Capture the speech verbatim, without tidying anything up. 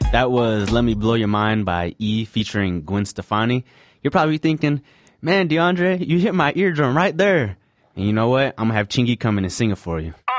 That was Let Me Blow Your Mind by E featuring Gwen Stefani. You're probably thinking, man, DeAndre, you hit my eardrum right there. And you know what? I'm going to have Chingy come in and sing it for you.